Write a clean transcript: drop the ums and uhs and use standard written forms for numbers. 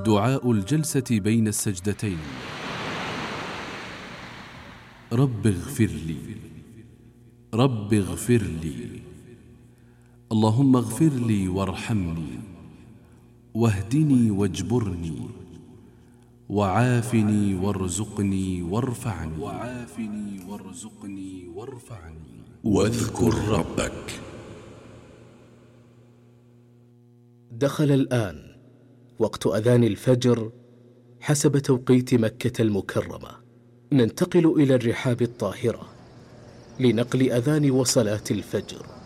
دعاء الجلسة بين السجدتين. رب اغفر لي، رب اغفر لي، اللهم اغفر لي وارحمني واهدني واجبرني وعافني وارزقني وارفعني، واذكر ربك. دخل الآن وقت أذان الفجر حسب توقيت مكة المكرمة. ننتقل إلى الرحاب الطاهرة لنقل أذان وصلاة الفجر.